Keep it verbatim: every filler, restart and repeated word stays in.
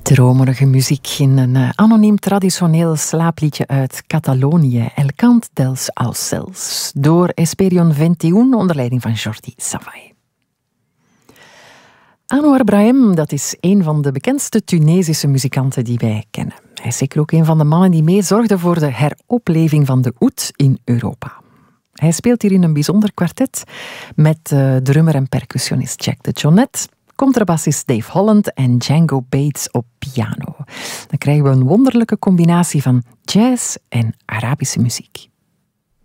Dromerige muziek in een uh, anoniem traditioneel slaapliedje uit Catalonië, El Cant dels Aucels, door Esperion ventiun onder leiding van Jordi Savall. Anouar Brahim, dat is een van de bekendste Tunesische muzikanten die wij kennen. Hij is zeker ook een van de mannen die mee zorgden voor de heropleving van de oud in Europa. Hij speelt hier in een bijzonder kwartet met uh, drummer en percussionist Jack de Jonette, contrabassist Dave Holland en Django Bates op piano. Dan krijgen we een wonderlijke combinatie van jazz en Arabische muziek.